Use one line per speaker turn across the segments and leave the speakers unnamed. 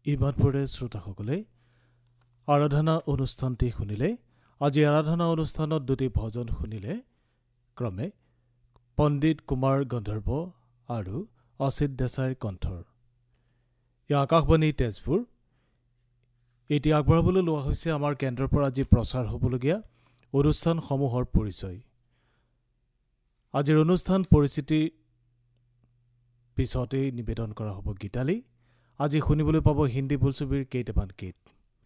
ইমানপুৰে শ্ৰোতাসকলে আৰাধনা অনুষ্ঠানটি শুনিলে। আজি আৰাধনা অনুষ্ঠানত দুটি ভজন শুনিলে, ক্ৰমে পণ্ডিত কুমাৰ গন্ধৰ্ব আৰু অচিত দেশাইৰ কণ্ঠৰ। আকাশবাণী তেজপুৰ। এটি আগবঢ়াবলৈ লোৱা হৈছে আমাৰ কেন্দ্ৰৰ পৰা আজি প্ৰচাৰ হ'বলগীয়া অনুষ্ঠানসমূহৰ পৰিচয়। আজিৰ অনুষ্ঠান পৰিস্থিতিৰ পিছতেই নিবেদন কৰা হ'ব গীতালি। আজি শুনিবলৈ পাব হিন্দী বোলছবিৰ কেইটামান গীত।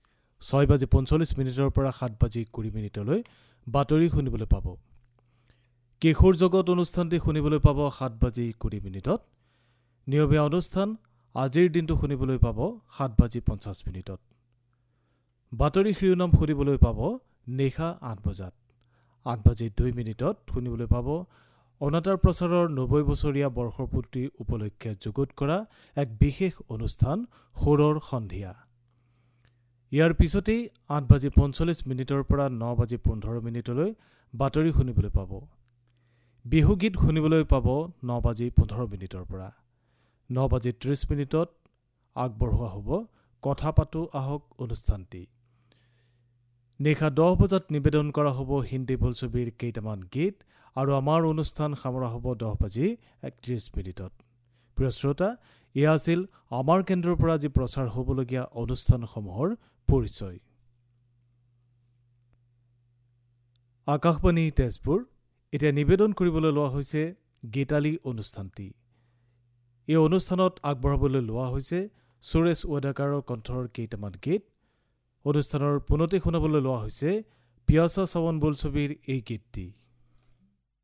6:45 পৰা 7:20 বাতৰি শুনিবলৈ পাব। কিশোৰ জগত অনুষ্ঠানটি শুনিবলৈ পাব 7:20। নিয়মীয়া অনুষ্ঠান আজিৰ দিনটো শুনিবলৈ পাব 7:50। বাতৰি শিৰোনাম শুনিবলৈ পাব নিশা 8 বজাত। 8:02 শুনিবলৈ পাব অনাতাঁৰ প্ৰচাৰৰ 90 বছৰীয়া বৰ্ষপূৰ্তি উপলক্ষে যুগুত কৰা এক বিশেষ অনুষ্ঠান সুৰৰ সন্ধিয়া। ইয়াৰ পিছতেই 8:45 পৰা 9:15 বাতৰি শুনিবলৈ পাব। বিহুগীত শুনিবলৈ পাব 9:15 পৰা। 9:30 আগবঢ়োৱা হ'ব কথা পাতো আহক অনুষ্ঠানটি। নিশা 10 বজাত নিবেদন কৰা হ'ব হিন্দী বোলছবিৰ কেইটামান গীত আৰু আমাৰ অনুষ্ঠান সামৰা হ'ব 10:31। প্ৰিয় শ্ৰোতা, এয়া আছিল আমাৰ কেন্দ্ৰৰ পৰা আজি প্ৰচাৰ হ'বলগীয়া অনুষ্ঠানসমূহৰ পৰিচয়। আকাশবাণী তেজপুৰ। এতিয়া নিবেদন কৰিবলৈ লোৱা হৈছে গীতালি অনুষ্ঠানটি। এই অনুষ্ঠানত আগবঢ়াবলৈ লোৱা হৈছে সুৰেশ ৱাডেকাৰৰ কণ্ঠৰ কেইটামান গীত। অনুষ্ঠানৰ পুনতে শুনাবলৈ লোৱা হৈছে পিয়াছা চাৱন বোলছবিৰ এই গীতটি।